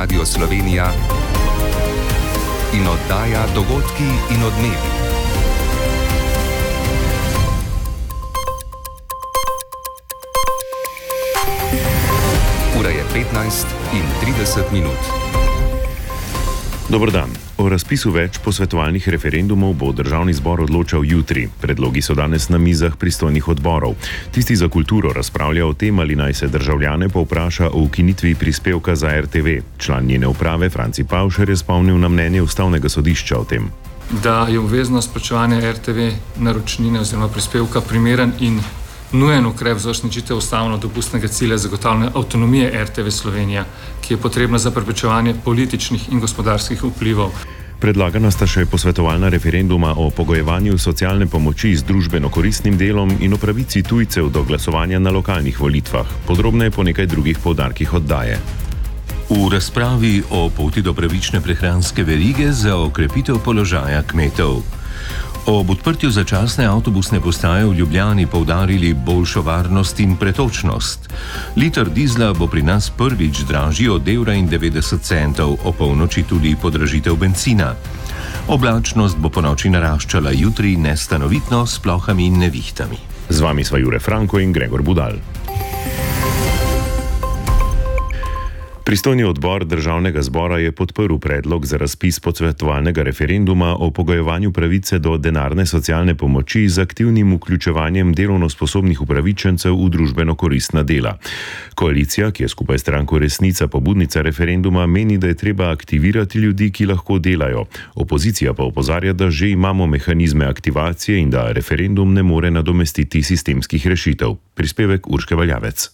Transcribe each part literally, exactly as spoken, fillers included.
Radio Slovenija in oddaja Dogodki in odmevi. Ura je petnajst in trideset minut. Dober dan. O razpisu več posvetovalnih referendumov bo državni zbor odločal jutri. Predlogi so danes na mizah pristojnih odborov. Tisti za kulturo razpravlja o tem, ali naj se državljane povpraša o ukinitvi prispevka za R T V. Član njene uprave Franci Pavšer je spomnil na mnenje Ustavnega sodišča o tem. Da je obveznost plačevanja R T V naročnine oziroma prispevka primeren in nujen ukrep za uresničitev ustavno dopustnega cilja zagotavljanja avtonomije R T V Slovenija, ki je potrebna za preprečevanje političnih in gospodarskih vplivov. Predlagana sta še posvetovalna referenduma o pogojevanju socialne pomoči z družbeno koristnim delom in o pravici tujcev do glasovanja na lokalnih volitvah. Podrobneje po nekaj drugih poudarkih oddaje. V razpravi o poti do pravične prehranske verige za okrepitev položaja kmetov. Ob odprtju začasne avtobusne postaje v Ljubljani poudarili boljšo varnost in pretočnost. Liter dizla bo pri nas prvič dražji od evra in devetdeset centov, o polnoči tudi podražitev bencina. Oblačnost bo ponoči naraščala, jutri nestanovitno s plohami in nevihtami. Z vami sva Jure Franko in Gregor Budal. Pristojni odbor državnega zbora je podprl predlog za razpis posvetovalnega referenduma o pogojevanju pravice do denarne socialne pomoči z aktivnim vključevanjem delovno sposobnih upravičencev v družbeno koristna dela. Koalicija, ki je skupaj s stranko Resnica pobudnica referenduma, meni, da je treba aktivirati ljudi, ki lahko delajo. Opozicija pa opozarja, da že imamo mehanizme aktivacije in da referendum ne more nadomestiti sistemskih rešitev. Prispevek Urške Valjavec.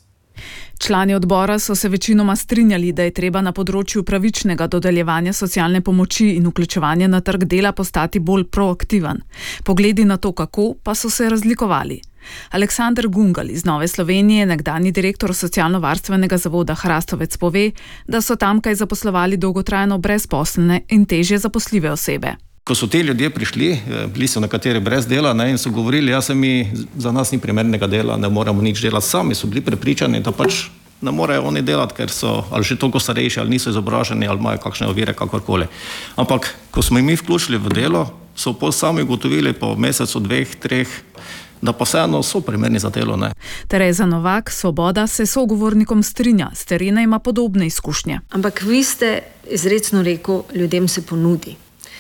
Člani odbora so se večinoma strinjali, da je treba na področju pravičnega dodeljevanja socialne pomoči in vključevanja na trg dela postati bolj proaktiven. Pogledi na to, kako, pa so se razlikovali. Aleksander Gungal iz Nove Slovenije, nekdanji direktor socialno-varstvenega zavoda Hrastovec, pove, da so tamkaj zaposlovali dolgotrajno brezposelne in težje zaposljive osebe. Ko so ti ljudje prišli, bili so nekateri brez dela, ne, in so govorili, ja, se mi, za nas ni primernega dela, ne moramo nič delati sami, so bili prepričani, da pač ne morejo oni delati, ker so ali že toliko starejši, ali niso izobraženi, ali imajo kakšne ovire, kakorkoli. Ampak, ko smo jih mi vključili v delo, so pol sami ugotovili po mesecu, dveh, treh, da pa vseeno so primerni za delo. Ne. Tereza Novak, Svoboda, se sogovornikom strinja, s terena ima podobne izkušnje. Ampak vi ste izrecno rekel, ljudem se ponudi.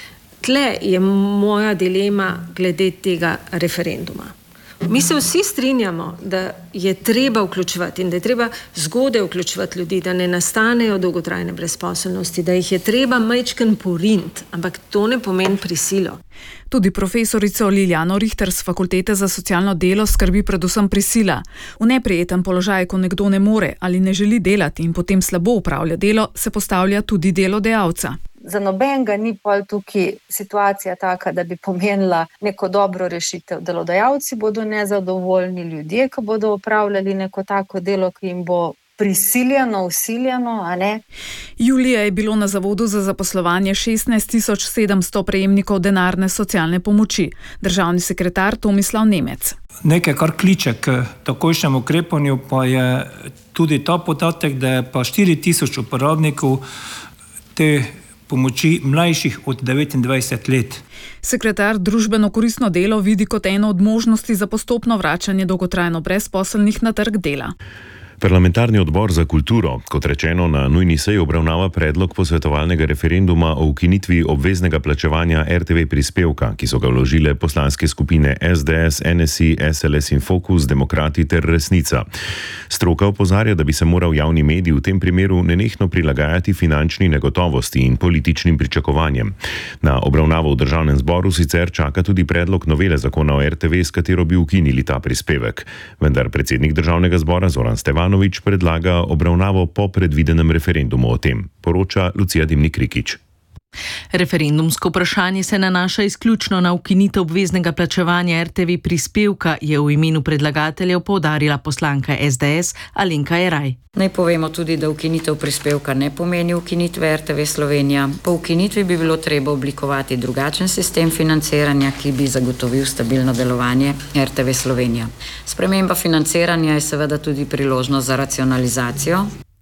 Tle je moja dilema glede tega referenduma. Mi se vsi strinjamo, da je treba vključevati in da je treba zgodaj vključevati ljudi, da ne nastanejo dolgotrajne brezposelnosti, da jih je treba majčken porint, ampak to ne pomeni prisilo. Tudi profesorico Liljano Rihter z Fakultete za socialno delo skrbi predvsem prisila. V neprijeten položaj, ko nekdo ne more ali ne želi delati in potem slabo upravlja delo, se postavlja tudi delodajalca. Za nobenega ni pol tukaj situacija taka, da bi pomenila neko dobro rešitev. Delodajalci bodo nezadovoljni, ljudje, ki bodo upravljali neko tako delo, ki jim bo prisiljeno, usiljeno, a ne? Julija je bilo na Zavodu za zaposlovanje šestnajst tisoč sedemsto prejemnikov denarne socialne pomoči. Državni sekretar Tomislav Nemec. Nekaj, kar kliče k takojšnjemu ukrepanju, pa je tudi ta podatek, da je pa štiri tisoč uporabnikov te pomoči mlajših od devetindvajset let. Sekretar družbeno koristno delo vidi kot eno od možnosti za postopno vračanje dolgotrajno brezposelnih na trg dela. Parlamentarni odbor za kulturo, kot rečeno, na nujni seji obravnava predlog posvetovalnega referenduma o ukinitvi obveznega plačevanja R T V prispevka, ki so ga vložile poslanske skupine S D S, N S I, S L S in Fokus, Demokrati ter Resnica. Stroka opozarja, da bi se moral javni medij v tem primeru nenehno prilagajati finančni negotovosti in političnim pričakovanjem. Na obravnavo v državnem zboru sicer čaka tudi predlog novele zakona o R T V, s katero bi ukinili ta prispevek. Vendar predsednik državnega zbora Zoran Stevanović predlaga obravnavo po predvidenem referendumu o tem, poroča Lucija Dimnik Rikić. Referendumsko vprašanje se nanaša izključno na ukinitev obveznega plačevanja R T V prispevka, je v imenu predlagateljev poudarila poslanka S D S Alenka Jeraj. Naj povemo tudi, da ukinitev prispevka ne pomeni ukinitve R T V Slovenija. Po ukinitvi bi bilo treba oblikovati drugačen sistem financiranja, ki bi zagotovil stabilno delovanje R T V Slovenija. Sprememba financiranja je seveda tudi priložnost za racionalizacijo.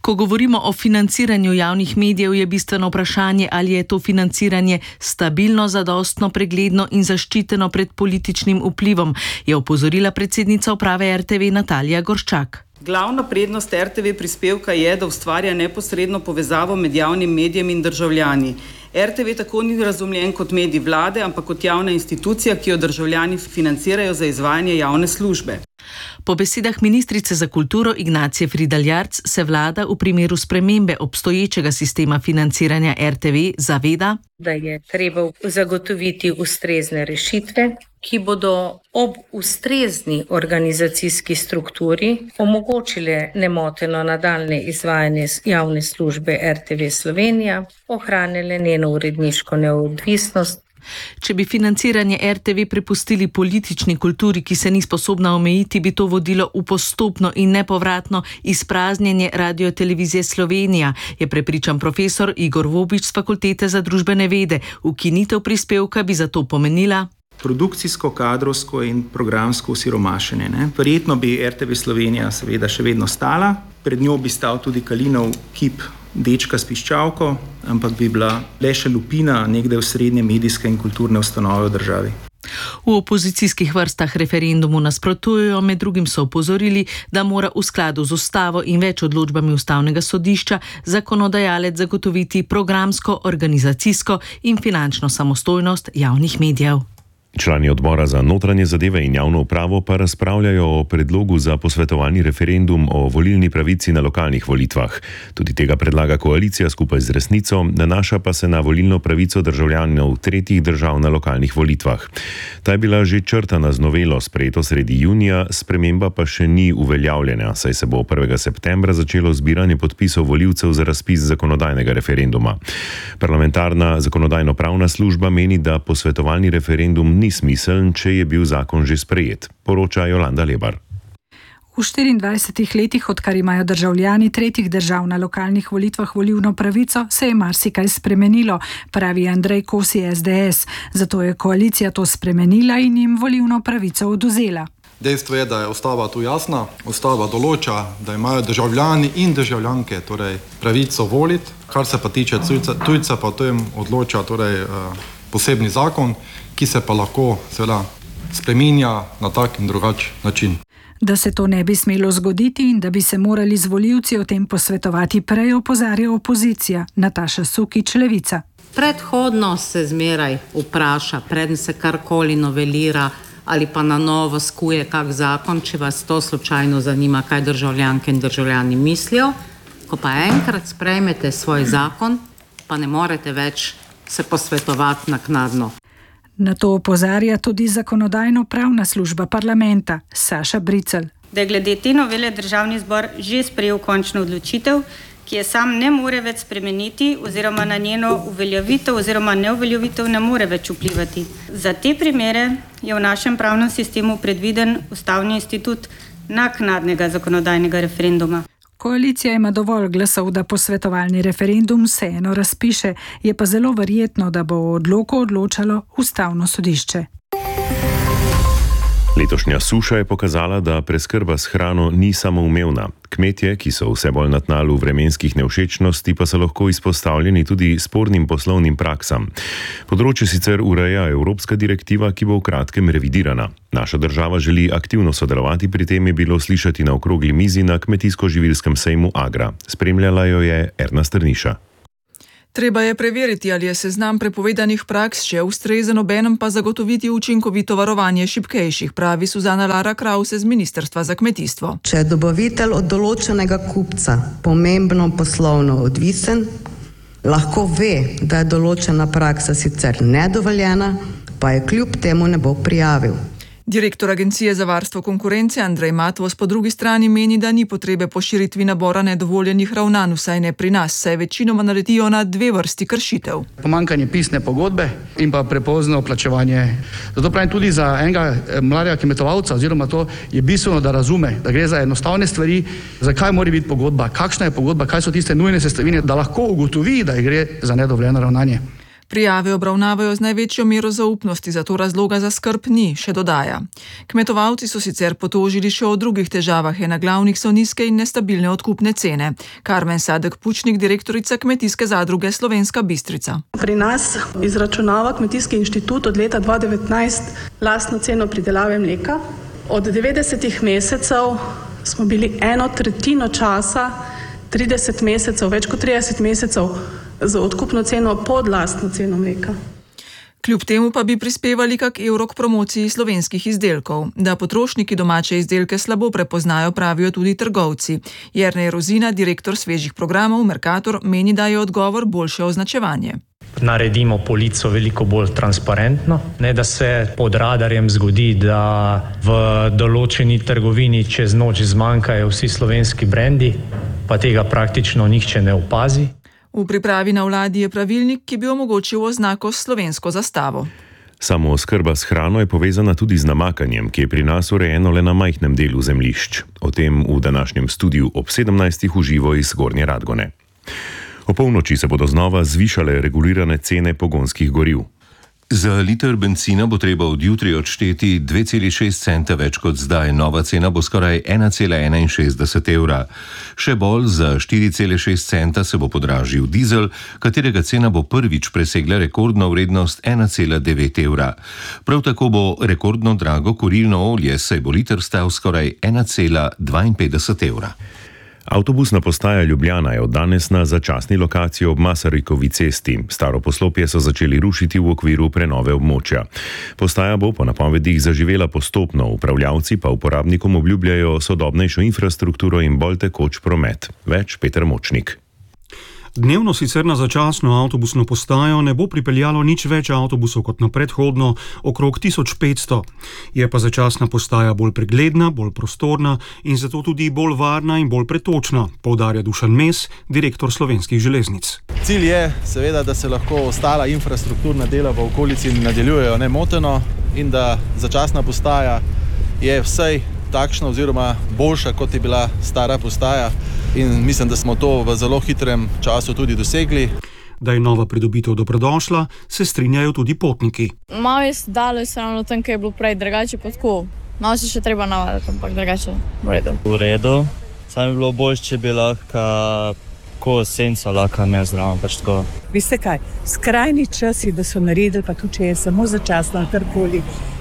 Ko govorimo o financiranju javnih medijev, je bistveno vprašanje, ali je to financiranje stabilno, zadostno, pregledno in zaščiteno pred političnim vplivom, je opozorila predsednica uprave R T V Natalija Gorščak. Glavna prednost R T V prispevka je, da ustvarja neposredno povezavo med javnim medijem in državljani. R T V tako ni razumljen kot medij vlade, ampak kot javna institucija, ki jo državljani financirajo za izvajanje javne službe. Po besedah ministrice za kulturo Ignacije Fridl Jarc se vlada v primeru spremembe obstoječega sistema financiranja R T V zaveda, da je treba zagotoviti ustrezne rešitve, ki bodo ob ustrezni organizacijski strukturi omogočile nemoteno nadaljne izvajanje javne službe R T V Slovenija, ohranile njeno uredniško neodvisnost. Če bi financiranje R T V prepustili politični kulturi, ki se ni sposobna omejiti, bi to vodilo v postopno in nepovratno izpraznjenje Radiotelevizije Slovenija, je prepričan profesor Igor Vobič z Fakultete za družbene vede. Ukinitev prispevka bi zato pomenila produkcijsko, kadrovsko in programsko osiromašenje. Ne? Verjetno bi R T V Slovenija seveda še vedno stala, pred njo bi stal tudi Kalinov kip dečka s piščalko, ampak bi bila le še lupina nekde v srednje medijske in kulturne ustanove v državi. V opozicijskih vrstah referendumu nasprotujejo, med drugim so opozorili, da mora v skladu z ustavo in več odločbami ustavnega sodišča zakonodajalec zagotoviti programsko, organizacijsko in finančno samostojnost javnih medijev. Člani odbora za notranje zadeve in javno upravo pa razpravljajo o predlogu za posvetovalni referendum o volilni pravici na lokalnih volitvah. Tudi tega predlaga koalicija skupaj z Resnico, nanaša pa se na volilno pravico državljanov tretjih držav na lokalnih volitvah. Ta je bila že črtana z novelo, sprejeto sredi junija, sprememba pa še ni uveljavljena, saj se bo prvega septembra začelo zbiranje podpisov volivcev za razpis zakonodajnega referenduma. Parlamentarna zakonodajno-pravna služba meni, da posvetovalni referendum ni smiseln, če je bil zakon že sprejet, poroča Jolanda Lebar. V štiriindvajsetih letih, odkar imajo državljani tretjih držav na lokalnih volitvah volilno pravico, se je marsikaj spremenilo, pravi Andrej Kosi S D S. Zato je koalicija to spremenila in jim volilno pravico odvzela. Dejstvo je, da je ustava tu jasna. Ustava določa, da imajo državljani in državljanke torej, pravico voliti, kar se pa tiče tujca, tujca pa o tem odloča torej, posebni zakon, ki se pa lahko seveda spreminja na tak in drugačen način. Da se to ne bi smelo zgoditi in da bi se morali z volivci o tem posvetovati prej, opozarja opozicija. Nataša Sukič, Levica. Predhodno se zmeraj vpraša, preden se karkoli novelira ali pa na novo skuje kak zakon, če vas to slučajno zanima, kaj državljanke in državljani mislijo. Ko pa enkrat sprejmete svoj zakon, pa ne morete več se posvetovati naknadno. Na to opozarja tudi zakonodajno-pravna služba parlamenta, Saša Bricelj. Da je glede te novele državni zbor že sprejel končno odločitev, ki je sam ne more več spremeniti oziroma na njeno uveljavitev oziroma neuveljavitev ne more več vplivati. Za te primere je v našem pravnem sistemu predviden ustavni institut naknadnega zakonodajnega referenduma. Koalicija ima dovolj glasov, da posvetovalni referendum vseeno razpiše, je pa zelo verjetno, da bo o odloku odločalo ustavno sodišče. Letošnja suša je pokazala, da preskrba s hrano ni samoumevna. Kmetje, ki so vse bolj na tnalu vremenskih nevšečnosti, pa so lahko izpostavljeni tudi spornim poslovnim praksam. Področje sicer ureja evropska direktiva, ki bo v kratkem revidirana. Naša država želi aktivno sodelovati, pri tem je bilo slišati na okrogli mizi na kmetijsko-živilskem sejmu Agra. Spremljala jo je Erna Strniša. Treba je preveriti, ali je seznam prepovedanih praks še ustrezen, obenem pa zagotoviti učinkovito varovanje šibkejših, pravi Suzana Lara Krause z Ministrstva za kmetijstvo. Če je dobavitelj od določenega kupca pomembno poslovno odvisen, lahko ve, da je določena praksa sicer nedovoljena, pa je kljub temu ne bo prijavil. Direktor Agencije za varstvo konkurence Andrej Matvos po drugi strani meni, da ni potrebe po širitvi nabora nedovoljenih ravnanj, vsaj ne pri nas, saj večinoma naletijo na dve vrsti kršitev. Pomanjkanje pisne pogodbe in pa prepozno plačevanje. Zato pravim tudi za enega mladega kmetovalca, oziroma to je bistveno, da razume, da gre za enostavne stvari, zakaj mora biti pogodba, kakšna je pogodba, kaj so tiste nujne sestavine, da lahko ugotovi, da gre za nedovoljeno ravnanje. Prijave obravnavajo z največjo mero zaupnosti, zato razloga za skrb ni, še dodaja. Kmetovalci so sicer potožili še o drugih težavah, ena glavnih so nizke in nestabilne odkupne cene. Karmen Sadek Pučnik, direktorica Kmetijske zadruge Slovenska Bistrica. Pri nas izračunava Kmetijski inštitut od leta dva tisoč devetnajst lastno ceno pridelave mleka. Od devetdesetih mesecev smo bili eno tretjino časa, trideset mesecev, več kot trideset mesecev, za odkupno ceno pod lastno ceno mleka. Kljub temu pa bi prispevali kak evro k promociji slovenskih izdelkov. Da potrošniki domače izdelke slabo prepoznajo, pravijo tudi trgovci. Jernej Rozina, direktor svežih programov Mercator, meni, da je odgovor boljše označevanje. Naredimo polico veliko bolj transparentno, ne da se pod radarjem zgodi, da v določeni trgovini čez noč zmanjkajo vsi slovenski brendi, pa tega praktično nihče ne opazi. V pripravi na vladi je pravilnik, ki bi omogočil oznako s slovensko zastavo. Samooskrba s hrano je povezana tudi z namakanjem, ki je pri nas urejeno le na majhnem delu zemljišč. O tem v današnjem studiu ob sedemnajstih v živo iz Gornje Radgone. O polnoči se bodo znova zvišale regulirane cene pogonskih goriv. Za liter bencina bo treba od jutri odšteti dve celi šest centa več kot zdaj. Nova cena bo skoraj ena cela enainšestdeset evra. Še bolj, za štiri cele šest centa se bo podražil dizel, katerega cena bo prvič presegla rekordno vrednost ena cela devet evra. Prav tako bo rekordno drago kurilno olje, saj bo liter stal skoraj ena cela dvainpetdeset evra. Avtobusna postaja Ljubljana je od danes na začasni lokaciji ob Masarikovi cesti. Staro poslopje so začeli rušiti v okviru prenove območja. Postaja bo po napovedih zaživela postopno, upravljavci pa uporabnikom obljubljajo sodobnejšo infrastrukturo in bolj tekoč promet. Več Peter Močnik. Dnevno sicer na začasno avtobusno postajo ne bo pripeljalo nič več avtobusov kot na predhodno, okrog tisoč petsto. Je pa začasna postaja bolj pregledna, bolj prostorna in zato tudi bolj varna in bolj pretočna, poudarja Dušan Mes, direktor Slovenskih železnic. Cilj je seveda, da se lahko ostala infrastrukturna dela v okolici nadaljujejo nemoteno in da začasna postaja je vsaj takšna oziroma boljša, kot je bila stara postaja. In mislim, da smo to v zelo hitrem času tudi dosegli. Da je nova pridobitev dobrodošla, se strinjajo tudi potniki. Malo je dalo je ravno tam, kaj je bilo prej drugače kot ko. Malo se še treba navaditi, ampak drugače v redu. V redu. Samo je bilo bolj, če bi lahko ko senco lahko imel zraven, pač tako. Veste kaj, skrajni čas je, da so naredili, pa tudi če je samo začasno karkoli,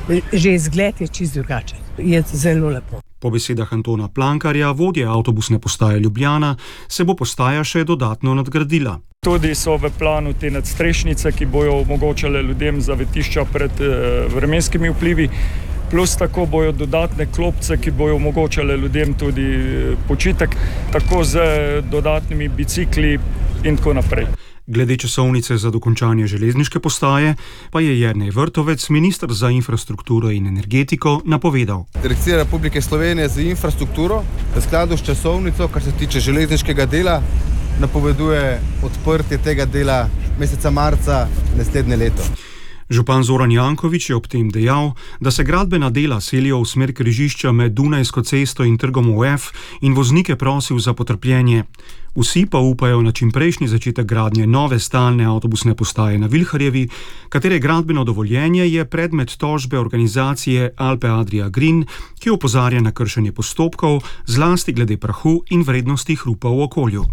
že izgled je čisto drugačen. Je zelo lepo. Po besedah Antona Plankarja, vodje avtobusne postaje Ljubljana, se bo postaja še dodatno nadgradila. Tudi so v planu te nadstrešnice, ki bojo omogočale ljudem zavetišča pred eh, vremenskimi vplivi, plus tako bojo dodatne klopce, ki bojo omogočale ljudem tudi počitek, tako z dodatnimi bicikli in tako naprej. Glede časovnice za dokončanje železniške postaje pa je Jernej Vrtovec, minister za infrastrukturo in energetiko, napovedal. Direkcija Republike Slovenije za infrastrukturo v skladu s časovnico, kar se tiče železniškega dela, napoveduje odprtje tega dela meseca marca naslednje leto. Župan Zoran Janković je ob tem dejal, da se gradbena dela selijo v smer križišča med Dunajsko cesto in trgom O F in voznike prosil za potrpljenje. Vsi pa upajo na čimprejšnji začetek gradnje nove stalne avtobusne postaje na Vilharjevi, katere gradbeno dovoljenje je predmet tožbe organizacije Alpe Adria Green, ki opozarja na kršenje postopkov, zlasti glede prahu in vrednosti hrupa v okolju.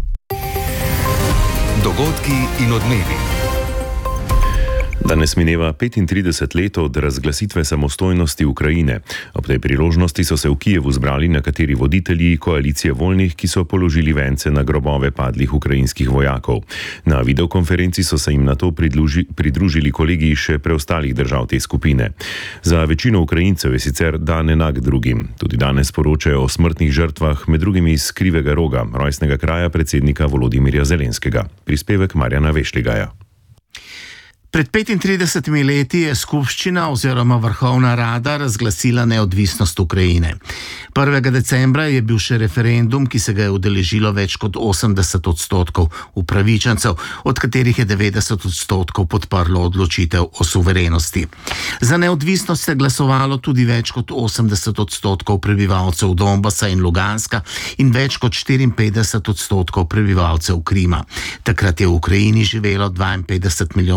Dogodki in odmevi. Danes mineva petintrideset let od razglasitve samostojnosti Ukrajine. Ob tej priložnosti so se v Kijevu zbrali nekateri voditelji koalicije voljnih, ki so položili vence na grobove padlih ukrajinskih vojakov. Na videokonferenci so se jim nato pridruži, pridružili kolegi še preostalih držav te skupine. Za večino Ukrajincev je sicer dan enak drugim. Tudi danes poročajo o smrtnih žrtvah, med drugimi iz Krivega Roga, rojstnega kraja predsednika Volodimirja Zelenskega. Prispevek Marjana Vešligaja. Pred petintridesetimi leti je skupščina oziroma vrhovna rada razglasila neodvisnost Ukrajine. prvega decembra je bil še referendum, ki se ga je udeležilo več kot osemdeset odstotkov upravičencev, od katerih je devetdeset odstotkov podprlo odločitev o suverenosti. Za neodvisnost je glasovalo tudi več kot osemdeset odstotkov prebivalcev Donbasa in Luganska in več kot štiriinpetdeset odstotkov prebivalcev Krima. Takrat je v Ukrajini živelo dvainpetdeset milijonov ljudi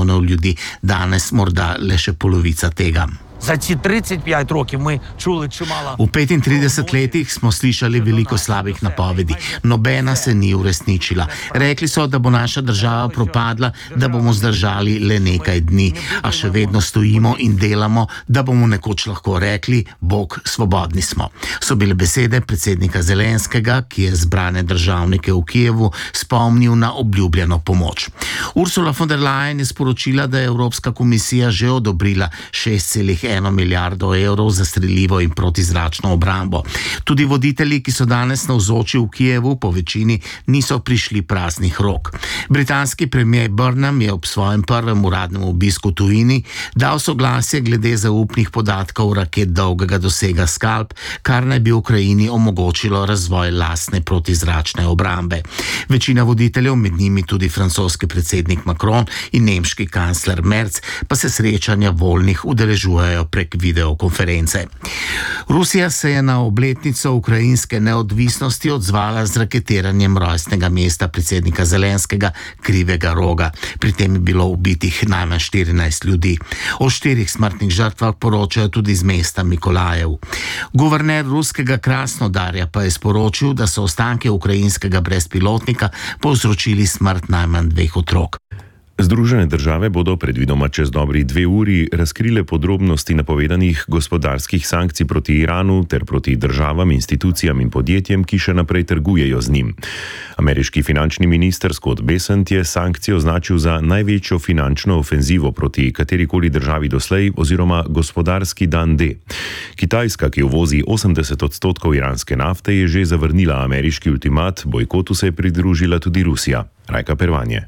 napovedi, danes morda le še polovica tega. За ці тридцять п'ять років ми чули чимало. V petintridesetih letih smo slišali veliko slabih napovedi, nobena se ni uresničila. Rekli so, da bo naša država propadla, da bomo zdržali le nekaj dni, a še vedno stojimo in delamo, da bomo nekoč lahko rekli: Bog, svobodni smo. So bile besede predsednika Zelenskega, ki je zbrane državnike v Kijevu spomnil na obljubljeno pomoč. Ursula von der Leyen je sporočila, da je Evropska komisija že odobrila šest celih eno milijardo evrov za streljivo in protizračno obrambo. Tudi voditelji, ki so danes navzoči v Kijevu, po večini niso prišli praznih rok. Britanski premijer Burnham je ob svojem prvem uradnem obisku v tujini dal soglasje glede zaupnih podatkov raket dolgega dosega Scalp, kar naj bi Ukrajini omogočilo razvoj lastne protizračne obrambe. Večina voditeljev, med njimi tudi francoski predsednik Macron in nemški kancler Merz, pa se srečanja voljnih udeležujejo prek videokonference. Rusija se je na obletnico ukrajinske neodvisnosti odzvala z raketiranjem rojstnega mesta predsednika Zelenskega, Krivega Roga. Pri tem je bilo ubitih najmanj štirinajst ljudi. O štirih smrtnih žrtvah poročajo tudi z mesta Mikolajev. Guverner ruskega Krasnodarja pa je sporočil, da so ostanke ukrajinskega brezpilotnika povzročili smrt najmanj dveh otrok. Združene države bodo predvidoma čez dobri dve uri razkrile podrobnosti napovedanih gospodarskih sankcij proti Iranu ter proti državam, institucijam in podjetjem, ki še naprej trgujejo z njim. Ameriški finančni minister Scott Bessent je sankcije označil za največjo finančno ofenzivo proti katerikoli državi doslej oziroma gospodarski dan D. Kitajska, ki uvozi osemdeset odstotkov iranske nafte, je že zavrnila ameriški ultimat, bojkotu se je pridružila tudi Rusija. Rajka Pervanje.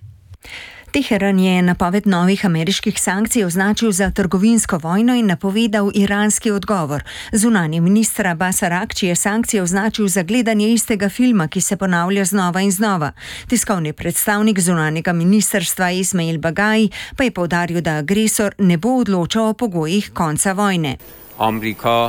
Teheran je napoved novih ameriških sankcij označil za trgovinsko vojno in napovedal iranski odgovor. Zunanji minister Abbas Araghči je sankcije označil za gledanje istega filma, ki se ponavlja znova in znova. Tiskovni predstavnik zunanjega ministrstva Ismail Bagai pa je poudaril, da agresor ne bo odločal o pogojih konca vojne. Amerika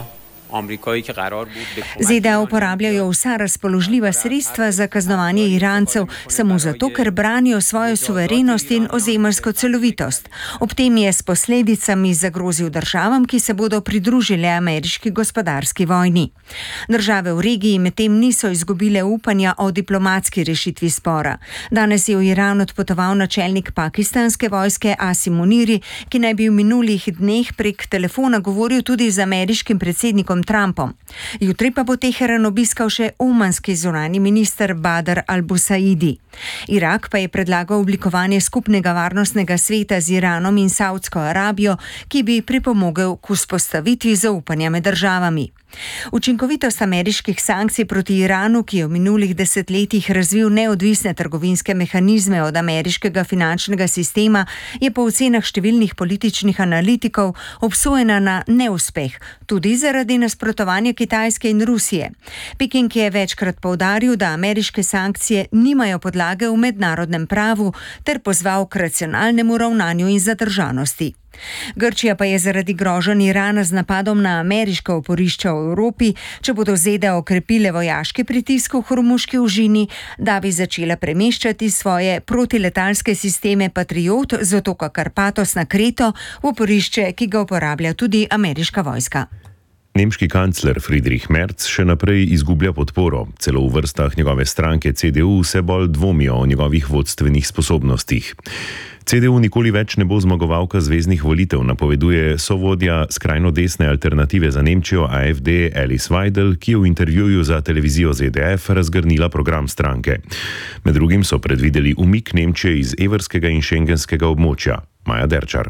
Z D A uporabljajo vsa razpoložljiva sredstva za kaznovanje Irancev, samo zato, ker branijo svojo suverenost in ozemeljsko celovitost. Ob tem je s posledicami zagrozil državam, ki se bodo pridružile ameriški gospodarski vojni. Države v regiji medtem niso izgubile upanja o diplomatski rešitvi spora. Danes je v Iran odpotoval načelnik pakistanske vojske Asim Muniri, ki naj bi v minulih dneh prek telefona govoril tudi z ameriškim predsednikom Trumpom. Jutri pa bo Teheran obiskal še omanski zunanji minister Badr al-Busaidi. Irak pa je predlagal oblikovanje skupnega varnostnega sveta z Iranom in Saudsko Arabijo, ki bi pripomogel k vzpostavitvi zaupanja med državami. Učinkovitost ameriških sankcij proti Iranu, ki je v minulih desetletjih razvil neodvisne trgovinske mehanizme od ameriškega finančnega sistema, je po ocenah številnih političnih analitikov obsojena na neuspeh, tudi zaradi nasprotovanja Kitajske in Rusije. Peking je večkrat poudaril, da ameriške sankcije nimajo podlage v mednarodnem pravu ter pozval k racionalnemu ravnanju in zadržanosti. Grčija pa je zaradi groženj Irana z napadom na ameriška oporišča v Evropi, če bodo Z D A okrepile vojaški pritisk v Hormuški ožini, da bi začela premeščati svoje protiletalske sisteme Patriot z otoka Karpatos na Kreto v oporišče, ki ga uporablja tudi ameriška vojska. Nemški kancler Friedrich Merz še naprej izgublja podporo. Celo v vrstah njegove stranke C D U vse bolj dvomijo o njegovih vodstvenih sposobnostih. C D U nikoli več ne bo zmagovalka zveznih volitev, napoveduje sovodja skrajno desne alternative za Nemčijo A F D Alice Weidel, ki je v intervjuju za televizijo Z D F razgrnila program stranke. Med drugim so predvideli umik Nemčije iz evrskega in šengenskega območja. Maja Derčar.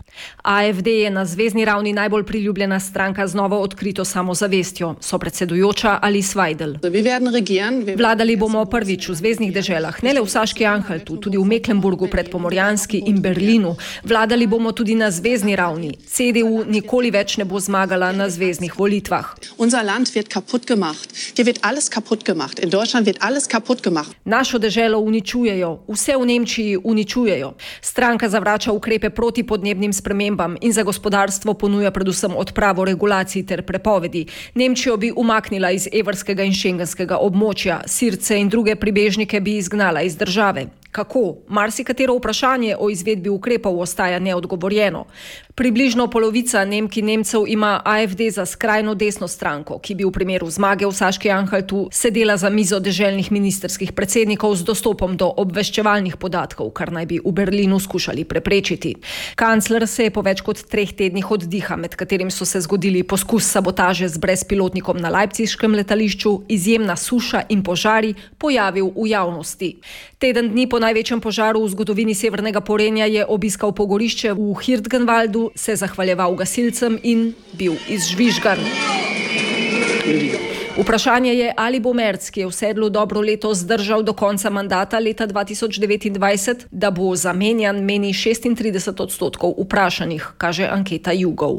A F D je na zvezni ravni najbolj priljubljena stranka z novo odkrito samozavestjo, so predsedujoča Alice Weidel. Vladali bomo prvič v zveznih deželah, ne le v Saški Anhaltu, tudi v Mecklenburgu, Predpomorjanski in Berlinu. Vladali bomo tudi na zvezni ravni. C D U nikoli več ne bo zmagala na zveznih volitvah. Našo deželo uničujejo, vse v Nemčiji uničujejo. Stranka zavrača ukrepe proti podnebnim spremembam in za gospodarstvo ponuja predvsem odpravo regulacij ter prepovedi. Nemčijo bi umaknila iz evrskega in šengenskega območja, Sirce in druge pribežnike bi izgnala iz države. Kako? Marsikatero vprašanje o izvedbi ukrepov ostaja neodgovorjeno. Približno polovica Nemk in Nemcev ima A F D za skrajno desno stranko, ki bi v primeru zmage v Saški-Anhaltu sedela za mizo deželnih ministerskih predsednikov z dostopom do obveščevalnih podatkov, kar naj bi v Berlinu skušali preprečiti. Kancler se je po več kot treh tednih oddiha, med katerim so se zgodili poskus sabotaže z brezpilotnikom na leipziškem letališču, izjemna suša in požari, pojavil v javnosti. Teden dni po največjem požaru v zgodovini Severnega Porenja je obiskal pogorišče v Hirtgenwaldu, se zahvaljeval gasilcem in bil izžvižgan. Vprašanje je, ali bo Merz, ki je v sedlu dobro leto zdržal do konca mandata leta dva tisoč devetindvajset, da bo zamenjan, meni šestintrideset odstotkov vprašanih, kaže anketa Jugov.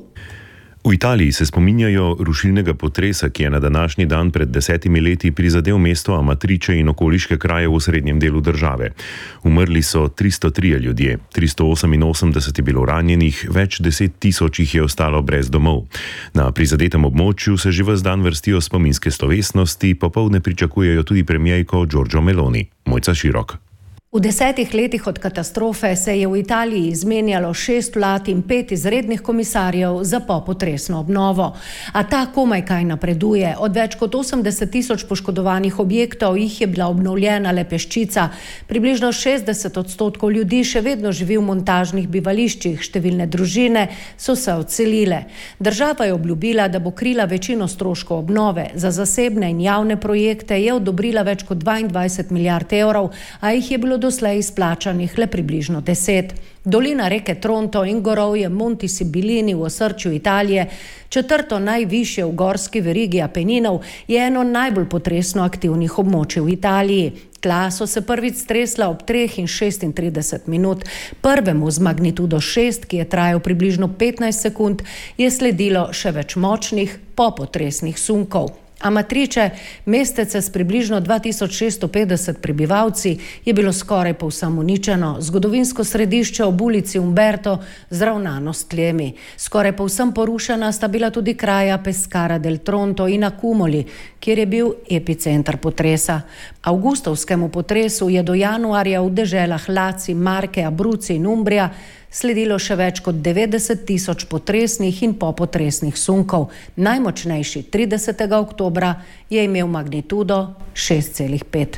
V Italiji se spominjajo rušilnega potresa, ki je na današnji dan pred desetimi leti prizadel mesto Amatrice in okoliške kraje v srednjem delu države. Umrli so tristo trije ljudje, tristo oseminosemdeset je bilo ranjenih, več deset tisoč jih je ostalo brez domov. Na prizadetem območju se že ves dan vrstijo spominske slovesnosti, popoldne pričakujejo tudi premierko Giorgio Meloni. Mojca Širok. V desetih letih od katastrofe se je v Italiji izmenjalo šest vlad in pet izrednih komisarjev za popotresno obnovo. A ta komaj kaj napreduje. Od več kot osemdeset tisoč poškodovanih objektov jih je bila obnovljena le peščica. Približno šestdeset odstotkov ljudi še vedno živi v montažnih bivališčih, številne družine so se odselile. Država je obljubila, da bo krila večino stroškov obnove. Za zasebne in javne projekte je odobrila več kot dvaindvajset milijard evrov, a jih je bilo doslej izplačanih le približno deset. Dolina reke Tronto in gorovje Monti Sibilini v osrčju Italije, četrto najvišje v gorski verigi Apeninov, je eno najbolj potresno aktivnih območij v Italiji. Tla so se prvič stresla ob treh in šestintrideset minut. Prvemu z magnitudo šest, ki je trajal približno petnajst sekund, je sledilo še več močnih popotresnih sunkov. Amatrice, mestece s približno dva tisoč šeststo petdeset prebivalci, je bilo skoraj povsem uničeno. Zgodovinsko središče ob ulici Umberto zravnano s tlemi. Skoraj povsem porušena sta bila tudi kraja Pescara del Tronto in Accumoli, kjer je bil epicenter potresa. Avgustovskemu potresu je do januarja v deželah Laci, Marke, Abruzzi in Umbrija sledilo še več kot devetdeset tisoč potresnih in popotresnih sunkov. Najmočnejši tridesetega oktobra je imel magnitudo šest celih pet.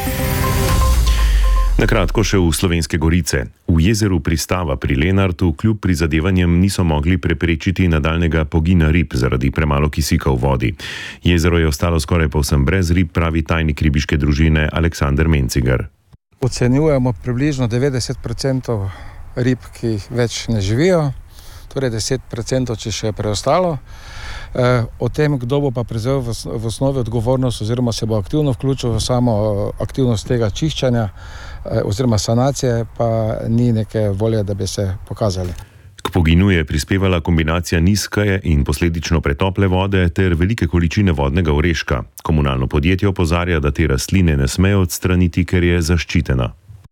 Na kratko še v Slovenske Gorice. V jezeru Pristava pri Lenartu kljub prizadevanjem niso mogli preprečiti nadaljnega pogina rib zaradi premalo kisika v vodi. Jezero je ostalo skoraj povsem brez rib, pravi tajnik ribiške družine Aleksander Mencigar. Ocenjujemo približno devetdeset procentov rib, ki več ne živijo, torej deset procentov, če še je preostalo. E, o tem, kdo bo pa prevzel v, v osnovi odgovornost oziroma se bo aktivno vključil v samo aktivnost tega čiščanja e, oziroma sanacije, pa ni neke volje, da bi se pokazali. K poginu je prispevala kombinacija nizke in posledično pretople vode ter velike količine vodnega oreška. Komunalno podjetje opozarja, da te rastline ne smejo odstraniti, ker je zaščitena.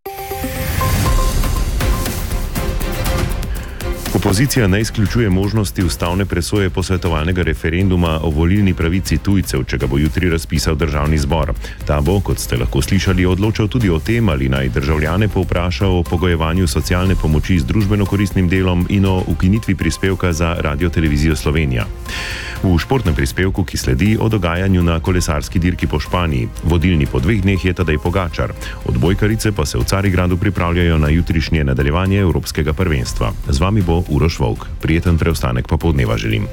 Opozicija ne izključuje možnosti ustavne presoje posvetovalnega referenduma o volilni pravici tujcev, če ga bo jutri razpisal državni zbor. Ta bo, kot ste lahko slišali, odločal tudi o tem, ali naj državljane povpraša o pogojevanju socialne pomoči z družbeno koristnim delom in o ukinitvi prispevka za Radio-televizijo Slovenija. V športnem prispevku, ki sledi, o dogajanju na kolesarski dirki po Španiji. Vodilni po dveh dneh je Tadej Pogačar. Odbojkarice pa se v Carigradu pripravljajo na jutrišnje nadaljevanje Evropskega prvenstva. Z vami bo Uroš Volk. Prijeten preostanek popoldneva želim.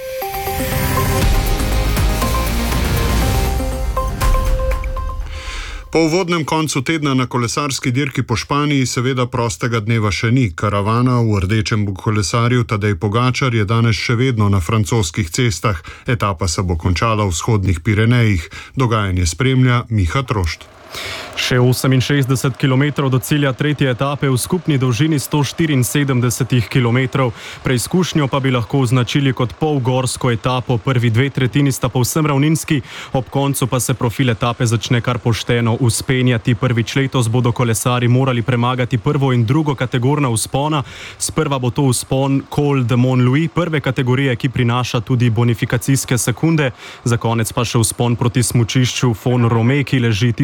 Po uvodnem koncu tedna na kolesarski dirki po Španiji seveda prostega dneva še ni. Karavana v rdečem kolesarju Tadej Pogačar je danes še vedno na francoskih cestah. Etapa se bo končala v vzhodnih Pirenejih. Dogajanje spremlja Miha Trošt. Še oseminšestdeset kilometrov do cilja tretje etape v skupni dolžini sto štiriinsedemdeset kilometrov. Preizkušnjo pa bi lahko označili kot polgorsko etapo. Prvi dve tretjini sta povsem ravninski, ob koncu pa se profil etape začne kar pošteno vzpenjati. Prvič letos bodo kolesari morali premagati prvo in drugo kategorna vzpona. Sprva bo to vzpon Col de Montlouis, prve kategorije, ki prinaša tudi bonifikacijske sekunde. Za konec pa še vzpon proti smučišču Font Romeu, ki leži tisoč osemsto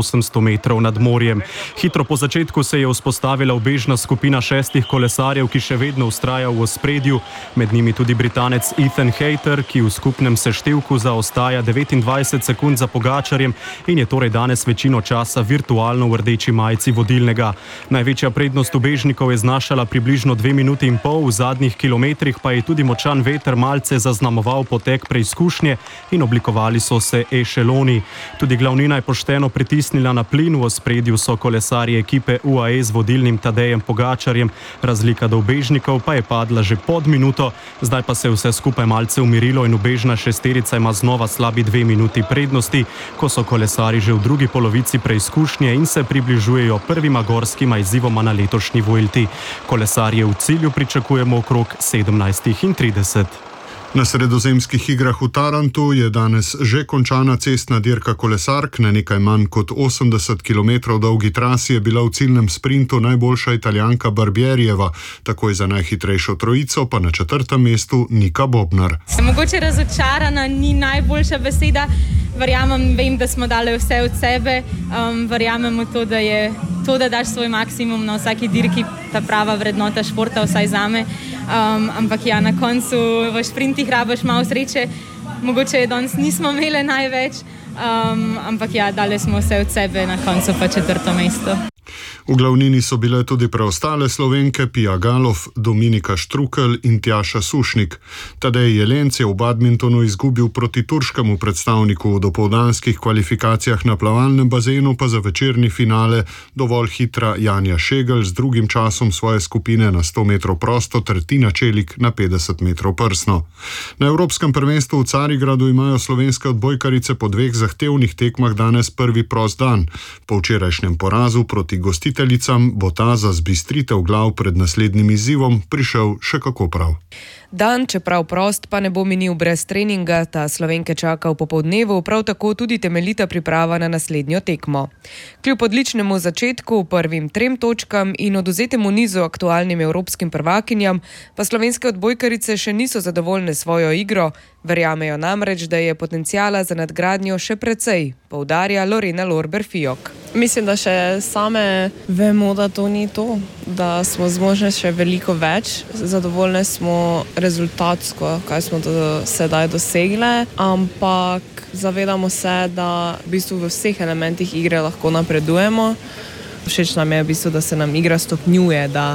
osemsto metrov nad morjem. Hitro po začetku se je vzpostavila ubežna skupina šestih kolesarjev, ki še vedno vztraja v ospredju, med njimi tudi Britanec Ethan Hayter, ki v skupnem seštevku zaostaja devetindvajset sekund za Pogačarjem in je torej danes večino časa virtualno v rdeči majici vodilnega. Največja prednost ubežnikov je znašala približno dve minuti in pol, v zadnjih kilometrih pa je tudi močan veter malce zaznamoval potek preizkušnje in oblikovali so se ešeloni. Tudi glavnina je pošteno pritisnila na plin, v ospredju so kolesarji ekipe U A E z vodilnim Tadejem Pogačarjem, razlika do ubežnikov pa je padla že pod minuto, zdaj pa se je vse skupaj malce umirilo in ubežna šesterica ima znova slabi dve minuti prednosti, ko so kolesari že v drugi polovici preizkušnje in se približujejo prvima gorskima izzivoma na letošnji Vuelti. Kolesarje v cilju pričakujemo okrog sedemnajst trideset. Na sredozemskih igrah v Tarantu je danes že končana cestna dirka kolesark. Na nekaj manj kot osemdeset kilometrov dolgi trasi je bila v ciljnem sprintu najboljša Italijanka Barbierijeva, takoj za najhitrejšo trojico pa na četrtem mestu Nika Bobnar. Mogoče razočarana ni najboljša beseda. Verjamem, vem, da smo dali vse od sebe. Um, verjamem v to, da je to, da daš svoj maksimum na vsaki dirki, ta prava vrednota športa, vsaj zame. Um, ampak ja, na koncu v šprintih rabaš malo sreče. Mogoče je danes nismo imeli največ, um, ampak ja, dali smo vse od sebe, na koncu pa četrto mesto. V glavnini so bile tudi preostale Slovenke Pia Galov, Dominika Štrukelj in Tjaša Sušnik. Tadej Jelenc je v badmintonu izgubil proti turškemu predstavniku, v dopoldanskih kvalifikacijah na plavalnem bazenu pa za večerni finale dovolj hitra Janja Šegelj z drugim časom svoje skupine na sto metrov prosto ter Tina Čelik na petdeset metrov prsno. Na Evropskem prvenstvu v Carigradu imajo slovenske odbojkarice po dveh zahtevnih tekmah danes prvi prost dan. Po včerajšnjem porazu proti gostiteljicam bo ta za zbistritev glav pred naslednjim izzivom prišel še kako prav. Dan, čeprav prost, pa ne bo minil brez treninga, ta Slovenke čaka v popoldnevu, prav tako tudi temeljita priprava na naslednjo tekmo. Kljub odličnemu začetku, prvim trem točkam in oduzetemu nizu aktualnim evropskim prvakinjam, pa slovenske odbojkarice še niso zadovoljne svojo igro, verjamejo namreč, da je potencijala za nadgradnjo še precej, poudarja Lorena Lorber-Fijok. Mislim, da še same vemo, da to ni to, da smo zmožne še veliko več. Zadovoljne smo rezultatsko, kaj smo do sedaj dosegle, ampak zavedamo se, da v bistvu v vseh elementih igre lahko napredujemo. Všeč nam je v bistvu, da se nam igra stopnjuje, da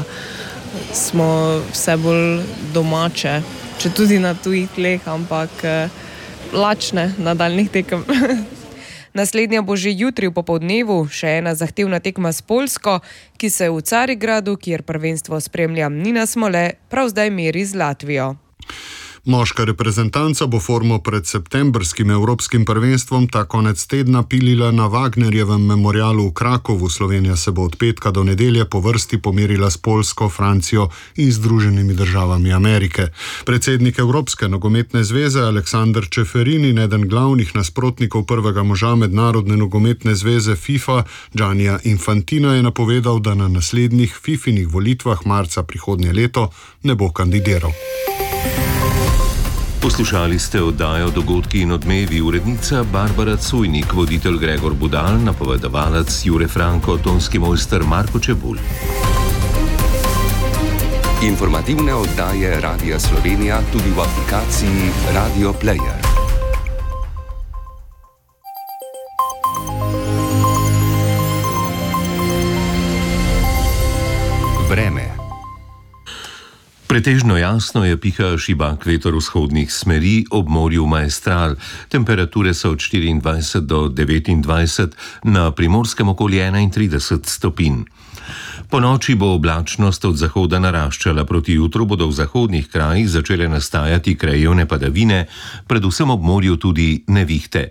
smo vse bolj domače, če tudi na tujih tleh, ampak lačne nadaljnih tekem. Naslednja bo že jutri v popoldnevu, še ena zahtevna tekma s Poljsko, ki se v Carigradu, kjer prvenstvo spremlja Nina Smole, prav zdaj meri z Latvijo. Moška reprezentanca bo formo pred septembrskim evropskim prvenstvom ta konec tedna pilila na Wagnerjevem memorialu v Krakovu. Slovenija se bo od petka do nedelje po vrsti pomerila s Poljsko, Francijo in Združenimi državami Amerike. Predsednik Evropske nogometne zveze Aleksander Čeferin in eden glavnih nasprotnikov prvega moža Mednarodne nogometne zveze FIFA, Giannia Infantino, je napovedal, da na naslednjih fifinih volitvah marca prihodnje leto ne bo kandidiral. Poslušali ste oddajo Dogodki in odmevi, urednica Barbara Cujnik, voditelj Gregor Budal, napovedovalec Jure Franko, tonski mojster Marko Čebulj. Informativne oddaje Radia Slovenija tudi v aplikaciji Radio Player. Vreme. Pretežno jasno je, piha šibak veter vzhodnih smeri, ob morju Maestral. Temperature so od štiriindvajset do devetindvajset, na Primorskem okoli enaintrideset stopinj. Po noči bo oblačnost od zahoda naraščala, proti jutru bodo v zahodnih krajih začele nastajati krajevne padavine, predvsem ob morju tudi nevihte.